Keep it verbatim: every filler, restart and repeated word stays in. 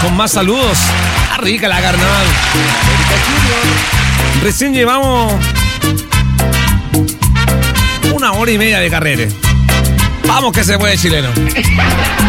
con más saludos. Está rica la carnaval. Recién llevamos una hora y media de carrera. Vamos que se puede, chileno.